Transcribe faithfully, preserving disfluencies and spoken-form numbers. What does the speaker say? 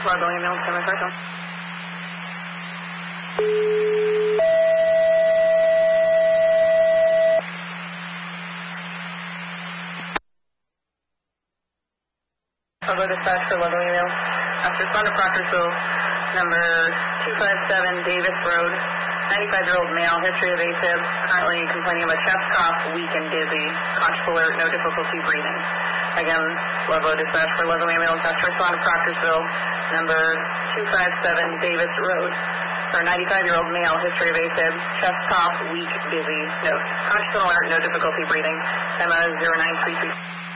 Largo ambulance, come in person. Largo dispatch for Largo ambulance. After respond to Proctorsville, number two five seven Davis Road, ninety-five-year-old male, history of AFib, currently complaining of a chest cough, weak and dizzy, conscious alert, no difficulty breathing. Again, Largo dispatch for Largo ambulance. After respond to Proctorsville, number two five seven Davis Road, for ninety-five-year-old male, history of AFib, chest cough, weak, dizzy, no conscious alert, no difficulty breathing. Emma zero nine three three.